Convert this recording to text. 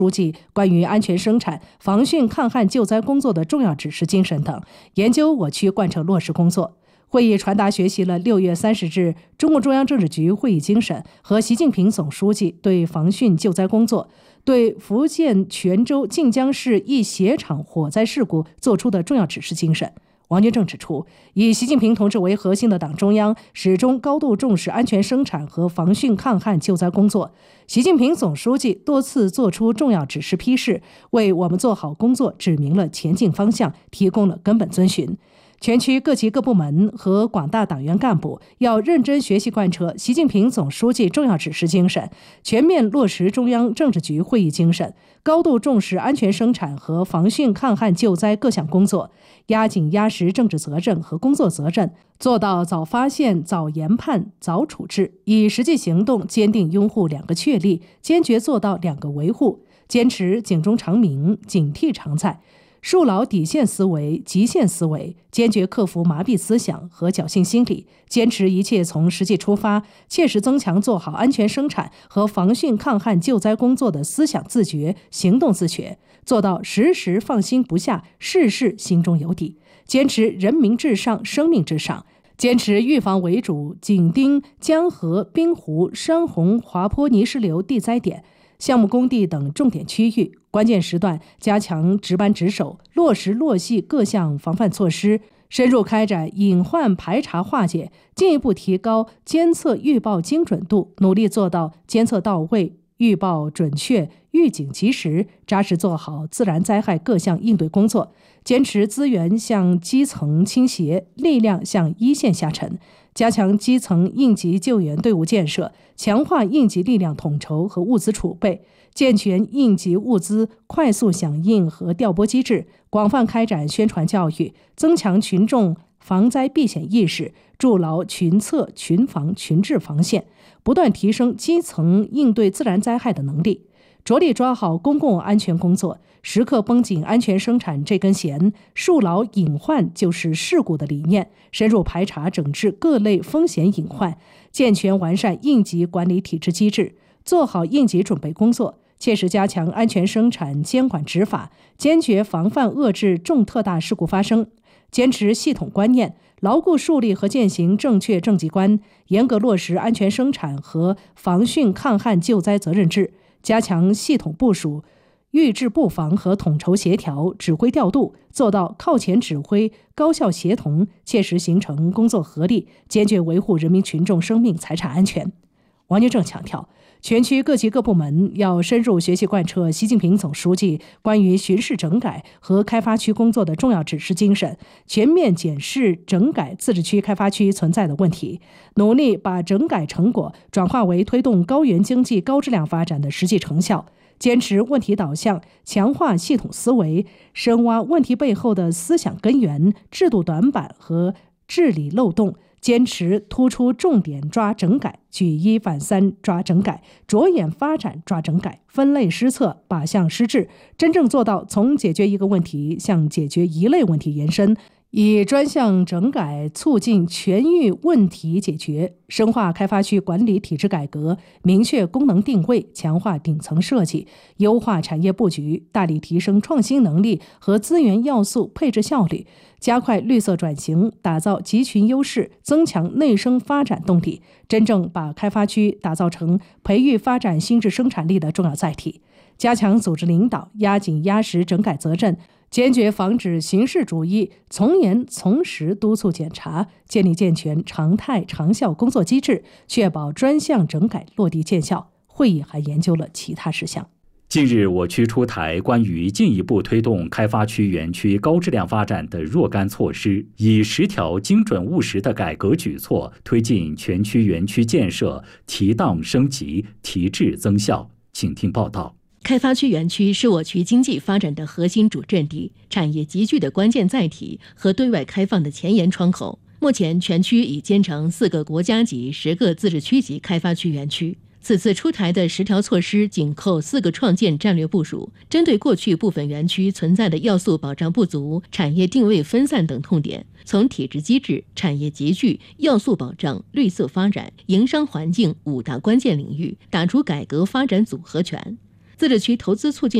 书记关于安全生产、防汛抗旱救灾工作的重要指示精神等，研究我区贯彻落实工作。会议传达学习了6月30日中共中央政治局会议精神和习近平总书记对防汛救灾工作、对福建泉州晋江市一鞋厂火灾事故作出的重要指示精神。王军正指出，以习近平同志为核心的党中央始终高度重视安全生产和防汛抗旱救灾工作。习近平总书记多次作出重要指示批示，为我们做好工作指明了前进方向，提供了根本遵循。全区各级各部门和广大党员干部要认真学习贯彻习近平总书记重要指示精神，全面落实中央政治局会议精神，高度重视安全生产和防汛抗旱救灾各项工作，压紧压实政治责任和工作责任，做到早发现、早研判、早处置，以实际行动坚定拥护2个确立，坚决做到2个维护，坚持警钟长鸣、警惕常在，树牢底线思维、极限思维，坚决克服麻痹思想和侥幸心理，坚持一切从实际出发，切实增强做好安全生产和防汛抗旱救灾工作的思想自觉、行动自觉，做到时时放心不下，事事心中有底，坚持人民至上、生命至上，坚持预防为主，紧盯江河、滨湖、山洪、滑坡、泥石流地灾点、项目工地等重点区域，关键时段加强值班值守，落实落细各项防范措施，深入开展隐患排查化解，进一步提高监测预报精准度，努力做到监测到位、预报准确、预警及时，扎实做好自然灾害各项应对工作，坚持资源向基层倾斜，力量向一线下沉，加强基层应急救援队伍建设，强化应急力量统筹和物资储备，健全应急物资快速响应和调拨机制，广泛开展宣传教育，增强群众防灾避险意识，筑牢群策、群防、群治防线，不断提升基层应对自然灾害的能力，着力抓好公共安全工作，时刻绷紧安全生产这根弦，树牢隐患就是事故的理念，深入排查整治各类风险隐患，健全完善应急管理体制机制，做好应急准备工作，切实加强安全生产监管执法，坚决防范遏制重特大事故发生，坚持系统观念，牢固树立和践行正确政绩观，严格落实安全生产和防汛抗旱救灾责任制，加强系统部署、预制布防和统筹协调、指挥调度，做到靠前指挥、高效协同，切实形成工作合力，坚决维护人民群众生命财产安全。王军正强调，全区各级各部门要深入学习贯彻习近平总书记关于巡视整改和开发区工作的重要指示精神，全面检视整改自治区开发区存在的问题，努力把整改成果转化为推动高原经济高质量发展的实际成效，坚持问题导向，强化系统思维，深挖问题背后的思想根源、制度短板和治理漏洞，坚持突出重点抓整改，举一反三抓整改，着眼发展抓整改，分类施策，靶向施治，真正做到从解决一个问题向解决一类问题延伸，以专项整改促进全域问题解决，深化开发区管理体制改革，明确功能定位，强化顶层设计，优化产业布局，大力提升创新能力和资源要素配置效率，加快绿色转型，打造集群优势，增强内生发展动力，真正把开发区打造成培育发展新质生产力的重要载体。加强组织领导，压紧压实整改责任，坚决防止形式主义，从严从实督促检查，建立健全常态长效工作机制，确保专项整改落地见效。会议还研究了其他事项。 近日，我区出台关于进一步推动开发区园区高质量发展的若干措施，以10条精准务实的改革举措，推进全区园区建设提档升级、提质增效。请听报道。 开发区园区是我区经济发展的核心主阵地、产业集聚的关键载体和对外开放的前沿窗口。目前，全区已建成4个国家级、10个自治区级开发区园区。此次出台的10条措施紧扣4个创建战略部署，针对过去部分园区存在的要素保障不足、产业定位分散等痛点，从体制机制、产业集聚、要素保障、绿色发展、营商环境5大关键领域打出改革发展组合拳。 自治区投资促进